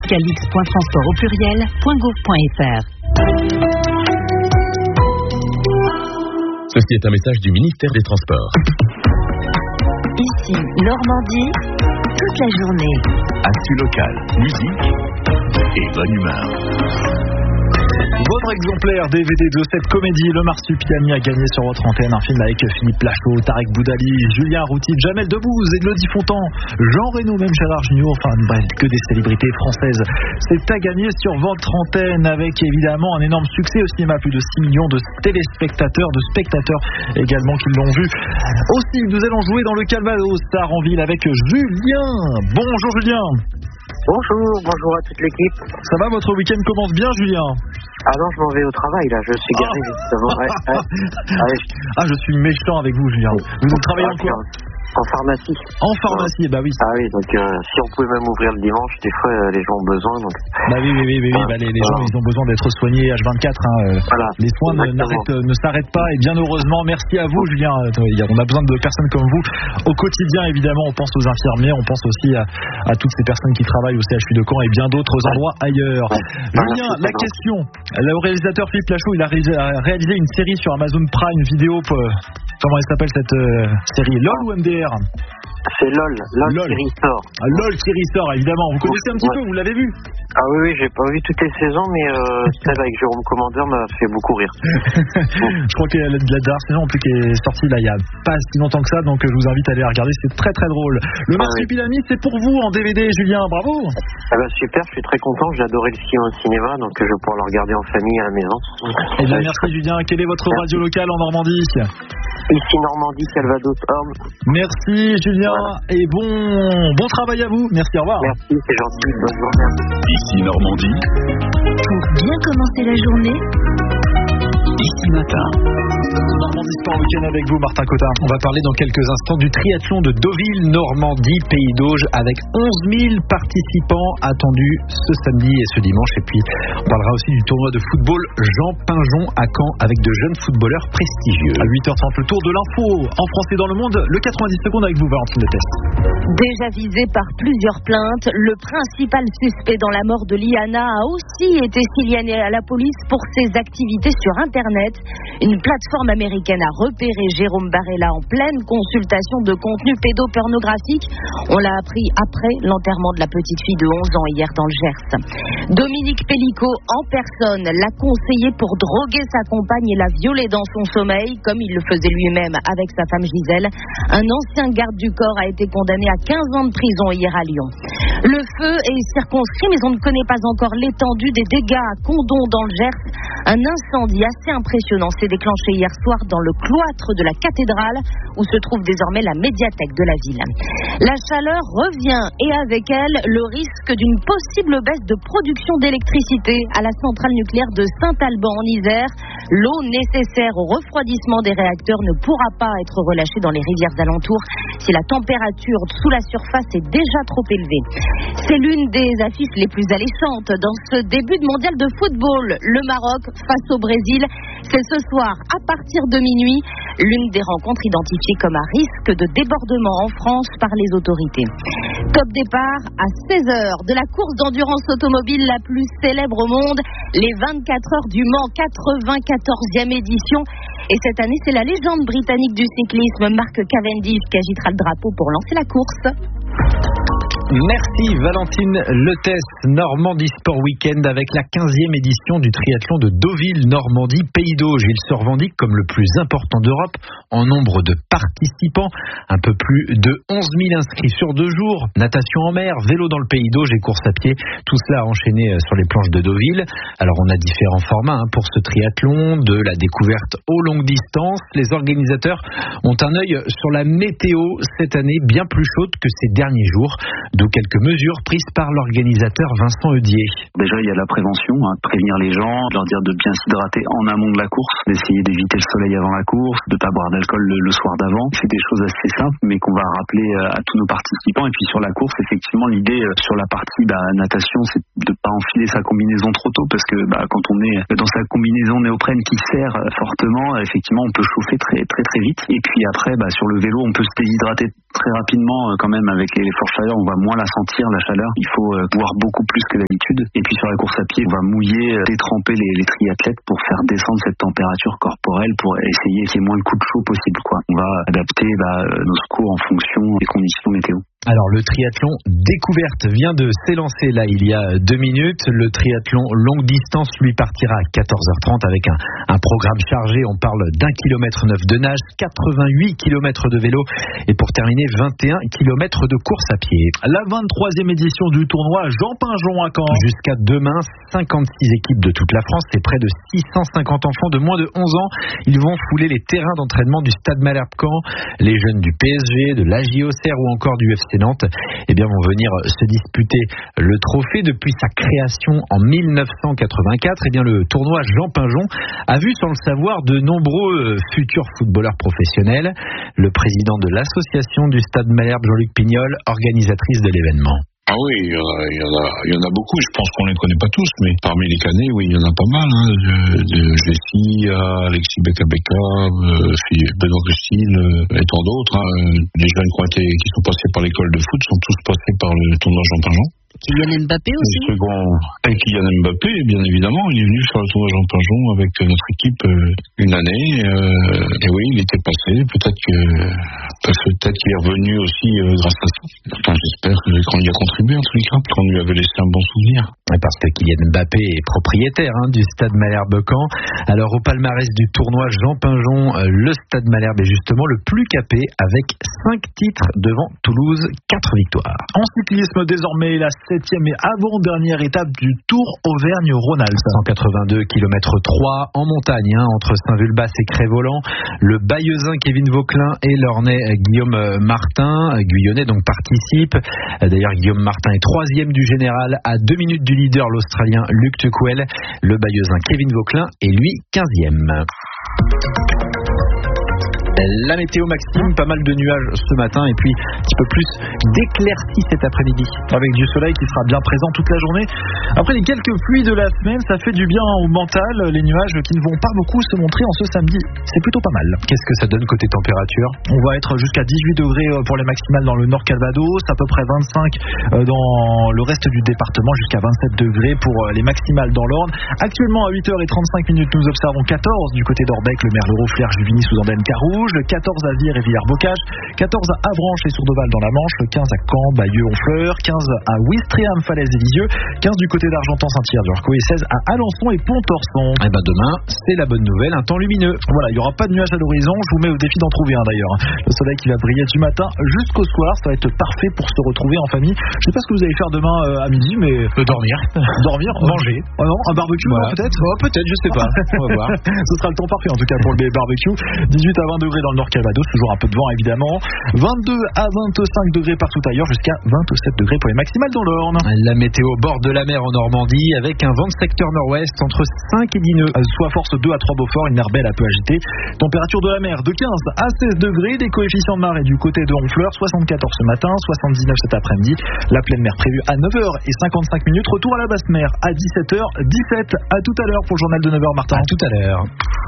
calix.transport au pluriel.gouv.fr. Ceci est un message du ministère des Transports. Ici, Normandie, toute la journée. Actu locale, musique et bonne humeur. Votre exemplaire DVD de cette comédie, Le Marsupiami, a gagné sur votre antenne un film avec Philippe Lachaud, Tarek Boudali, Julien Routy, Jamel Debbouze, Élodie Fontan, Jean Reno, même Gérard Jugnot, enfin bref, que des célébrités françaises. C'est à gagner sur votre antenne avec évidemment un énorme succès au cinéma, plus de 6 millions de téléspectateurs, de spectateurs également qui l'ont vu. Aussi, nous allons jouer dans le Calvados, Saranville, avec Julien. Bonjour Julien. Bonjour à toute l'équipe. Ça va, votre week-end commence bien Julien? Ah non, je m'en vais au travail là, je suis garé justement. Ah, je suis méchant avec vous Julien. Vous travaillez en quoi? En pharmacie. En pharmacie, bah oui. Ah oui, donc si on pouvait même ouvrir le dimanche, des fois les gens ont besoin. Donc... Bah oui, les gens ils ont besoin d'être soignés H24. Voilà, les soins ne s'arrêtent pas et bien heureusement. Merci à vous Julien. On a besoin de personnes comme vous au quotidien évidemment. On pense aux infirmiers, on pense aussi à toutes ces personnes qui travaillent au CHU de Caen et bien d'autres endroits ailleurs. Julien, la question. Le réalisateur Philippe Lachaud, il a réalisé une série sur Amazon Prime Video. Comment elle s'appelle cette série? LOL ou MDR? C'est LOL qui ressort. LOL qui ressort, évidemment. Vous connaissez un petit peu, vous l'avez vu? Ah oui, j'ai pas vu toutes les saisons, mais celle avec Jérôme Commandeur m'a fait beaucoup rire. Je crois que la dernière saison en plus qui est sortie là il y a pas si longtemps que ça, donc je vous invite à aller la regarder, c'est très très drôle. Le Marsupiami, c'est pour vous en DVD, Julien, bravo. Ah bah super, je suis très content, j'ai adoré le film au cinéma, donc je vais pouvoir le regarder en famille à la maison. Eh bien merci Julien, quelle est votre radio locale en Normandie? Ici Normandie, Calvados, Orme. Merci Julien et bon travail à vous. Merci, au revoir. Merci, c'est gentil, bonne journée. Ici Normandie. Pour bien commencer la journée, Ici matin. Normandie Sport Week-end avec vous, Martin Cotin. On va parler dans quelques instants du triathlon de Deauville, Normandie, Pays d'Auge, avec 11 000 participants attendus ce samedi et ce dimanche. Et puis, on parlera aussi du tournoi de football Jean Pinjon à Caen avec de jeunes footballeurs prestigieux. À 8h30, le tour de l'info en France et dans le monde. Le 90 secondes avec vous, Valentine Le Test. déjà visé par plusieurs plaintes, le principal suspect dans la mort de Liana a aussi été signalé à la police pour ses activités sur Internet. Une plateforme américaine a repéré Jérôme Barella en pleine consultation de contenu pédopornographique. On l'a appris après l'enterrement de la petite fille de 11 ans hier dans le Gers. Dominique Pellicot, en personne, l'a conseillé pour droguer sa compagne et la violer dans son sommeil, comme il le faisait lui-même avec sa femme Gisèle. Un ancien garde du corps a été condamné à 15 ans de prison hier à Lyon. Le feu est circonscrit, mais on ne connaît pas encore l'étendue des dégâts à Condom dans le Gers. Un incendie assez impressionnant s'est déclenché hier soir dans le cloître de la cathédrale, où se trouve désormais la médiathèque de la ville. La chaleur revient et avec elle le risque d'une possible baisse de production d'électricité à la centrale nucléaire de Saint-Alban en Isère. L'eau nécessaire au refroidissement des réacteurs ne pourra pas être relâchée dans les rivières alentours si la température sous la surface est déjà trop élevée. C'est l'une des affiches les plus alléchantes dans ce début de mondial de football. Le Maroc face au Brésil, c'est ce soir à partir de minuit, l'une des rencontres identifiées comme à risque de débordement en France par les autorités. Top départ à 16h de la course d'endurance automobile la plus célèbre au monde, les 24 heures du Mans, 94e édition. Et cette année, c'est la légende britannique du cyclisme, Mark Cavendish, qui agitera le drapeau pour lancer la course. Merci Valentine Letès. Normandie Sport Week-end avec la 15e édition du triathlon de Deauville, Normandie, Pays d'Auge. Il se revendique comme le plus important d'Europe en nombre de participants. Un peu plus de 11 000 inscrits sur 2 jours. Natation en mer, vélo dans le Pays d'Auge et course à pied. Tout cela enchaîné sur les planches de Deauville. Alors on a différents formats pour ce triathlon, de la découverte aux longues distances. Les organisateurs ont un œil sur la météo cette année bien plus chaude que ces derniers jours. D'où quelques mesures prises par l'organisateur Vincent Eudier. Déjà, il y a la prévention, prévenir les gens, leur dire de bien s'hydrater en amont de la course, d'essayer d'éviter le soleil avant la course, de ne pas boire d'alcool le soir d'avant. C'est des choses assez simples, mais qu'on va rappeler à tous nos participants. Et puis sur la course, effectivement, l'idée sur la partie natation, c'est de ne pas enfiler sa combinaison trop tôt, parce que quand on est dans sa combinaison néoprène qui serre fortement, effectivement, on peut chauffer très très très vite. Et puis après, sur le vélo, on peut se déshydrater très rapidement quand même avec les forces chaleur. On va moins moins la sentir, la chaleur. Il faut boire beaucoup plus que d'habitude. Et puis sur la course à pied, on va mouiller, détremper les triathlètes pour faire descendre cette température corporelle, pour essayer qu'il y ait moins de coups de chaud possible, quoi. On va adapter nos secours en fonction des conditions météo. Alors le triathlon découverte vient de s'élancer là il y a 2 minutes. Le triathlon longue distance lui partira à 14h30 avec un programme chargé. On parle d'1,9 km de nage, 88 km de vélo et pour terminer 21 km de course à pied. La 23e édition du tournoi Jean Pinjon à Caen. Jusqu'à demain, 56 équipes de toute la France et près de 650 enfants de moins de 11 ans. Ils vont fouler les terrains d'entraînement du Stade Malherbe Caen. Les jeunes du PSG, de l'AJ Auxerre ou encore du FC Nantes, vont venir se disputer le trophée. Depuis sa création en 1984, le tournoi Jean Pinjon a vu, sans le savoir, de nombreux futurs footballeurs professionnels. Le président de l'association du Stade Malherbe, Jean-Luc Pignol, organisatrice de l'événement. Ah oui, il y en a beaucoup. Je pense qu'on les connaît pas tous, mais parmi les canets, oui, il y en a pas mal. De Jessie à Alexis Beka, Benoît Custine et tant d'autres. Les jeunes qui sont passés par l'école de foot sont tous passés par le tournoi Jean Pinjon. Kylian Mbappé aussi. Et Kylian Mbappé, bien évidemment, il est venu sur le tournoi Jean Pinjon avec notre équipe une année. Et oui, il était passé. Peut-être qu'il est revenu aussi grâce à ça. Enfin, j'espère qu'on y a contribué en tous les cas, qu'on lui avait laissé un bon souvenir. Parce que Kylian Mbappé est propriétaire du Stade Malherbe Caen. Alors au palmarès du tournoi Jean Pinjon, le Stade Malherbe est justement le plus capé avec 5 titres devant Toulouse, 4 victoires. En cyclisme désormais, la 7e et avant-dernière étape du Tour Auvergne-Rhône-Alpes. 182 km 3 en montagne entre Saint-Vulbas et Crest-Voland. Le Bayeuxin Kevin Vauquelin et l'Ornais Guillaume Martin, Guyonnais donc participe. D'ailleurs Guillaume Martin est 3e du général à 2 minutes du leader, l'Australien Luc Tuquel. Le Bayeuxin Kevin Vauquelin est lui 15e. La météo, Maxime, pas mal de nuages ce matin et puis un petit peu plus d'éclaircies cet après-midi. Avec du soleil qui sera bien présent toute la journée. Après les quelques pluies de la semaine, ça fait du bien au mental. Les nuages qui ne vont pas beaucoup se montrer en ce samedi, c'est plutôt pas mal. Qu'est-ce que ça donne côté température ? On va être jusqu'à 18 degrés pour les maximales dans le Nord Calvados, à peu près 25 dans le reste du département, jusqu'à 27 degrés pour les maximales dans l'Orne. Actuellement à 8h35, nous observons 14 du côté d'Orbec, le Merleau, Flers, Juvigny, sous Andenne, Carouge. 14 à Vire et Villers-Bocage, 14 à Avranches et Sourdeval dans la Manche, 15 à Caen, Bayeux, Honfleur, 15 à Ouistreham, Falaise et Lisieux, 15 du côté d'Argentan, Saint-Hilaire du Harcouët et 16 à Alençon et Pont-Orson. Et demain, c'est la bonne nouvelle, un temps lumineux. Voilà, il n'y aura pas de nuages à l'horizon, je vous mets au défi d'en trouver un d'ailleurs. Le soleil qui va briller du matin jusqu'au soir, ça va être parfait pour se retrouver en famille. Je sais pas ce que vous allez faire demain à midi, mais... Dormir. Manger. Oh non, un barbecue peut-être peut-être, je sais pas. On va voir. Ce sera le temps parfait en tout cas pour le barbecue. 18 à 20 degrés dans le Nord Calvados, toujours un peu de vent évidemment. 22 à 25 degrés partout ailleurs, jusqu'à 27 degrés pour les maximales dans l'Orne. La météo au bord de la mer en Normandie avec un vent de secteur nord-ouest entre 5 et 10 nœuds. Soit force 2 à 3 Beaufort, une mer belle un peu agitée. Température de la mer de 15 à 16 degrés, des coefficients de marée du côté de Honfleur, 74 ce matin, 79 cet après-midi. La pleine mer prévue à 9h55. Retour à la basse mer à 17h17. À tout à l'heure pour le journal de 9h, Martin. À tout à l'heure.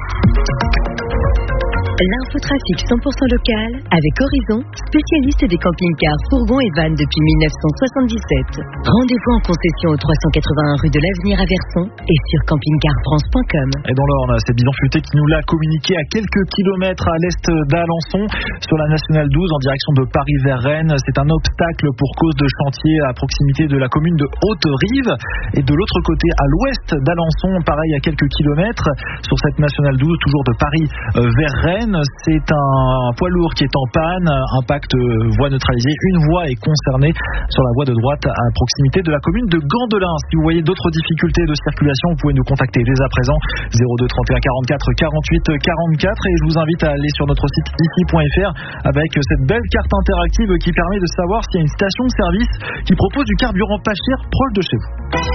L'infotrafic 100% local avec Horizon, spécialiste des camping-cars, fourgons et vannes depuis 1977. Rendez-vous en concession au 381 rue de l'Avenir à Verson et sur campingcarfrance.com. Et dans l'Orne, c'est Bidon Futé qui nous l'a communiqué à quelques kilomètres à l'est d'Alençon, sur la Nationale 12 en direction de Paris vers Rennes. C'est un obstacle pour cause de chantier à proximité de la commune de Haute-Rive. Et de l'autre côté, à l'ouest d'Alençon, pareil à quelques kilomètres, sur cette Nationale 12, toujours de Paris vers Rennes. C'est un poids lourd qui est en panne, impact voie neutralisée. Une voie est concernée sur la voie de droite à proximité de la commune de Gandelin. Si vous voyez d'autres difficultés de circulation, vous pouvez nous contacter dès à présent 02 31 44 48 44 et je vous invite à aller sur notre site ici.fr avec cette belle carte interactive qui permet de savoir s'il y a une station-service qui propose du carburant pas cher proche de chez vous.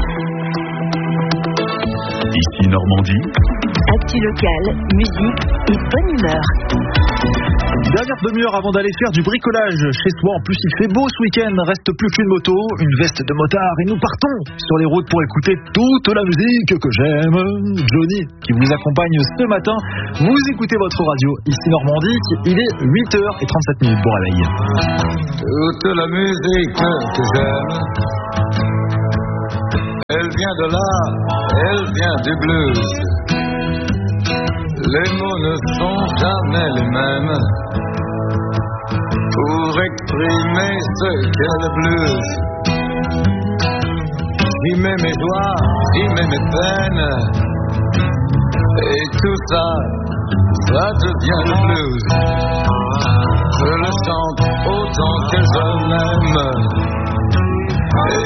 Ici Normandie. Actu local, musique et bonne humeur. Dernière demi-heure avant d'aller faire du bricolage chez soi. En plus, il fait beau ce week-end. Reste plus qu'une moto, une veste de motard et nous partons sur les routes pour écouter toute la musique que j'aime. Johnny qui vous accompagne ce matin. Vous écoutez votre radio ici Normandie. Il est 8h37 pour réveil. Toute la musique que j'aime, elle vient de là, elle vient du blues. Les mots ne sont jamais les mêmes pour exprimer ce qu'est le blues. J'y mets mes joies, j'y mets mes peines, et tout ça, ça devient le blues. Je le chante autant que je l'aime, et